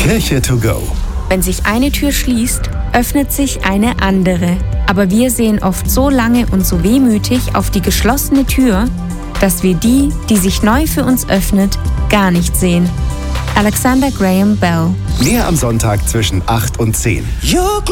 Kirche to go. Wenn sich eine Tür schließt, öffnet sich eine andere. Aber wir sehen oft so lange und so wehmütig auf die geschlossene Tür, dass wir die, die sich neu für uns öffnet, gar nicht sehen. Alexander Graham Bell. Mehr am Sonntag zwischen 8 und 10.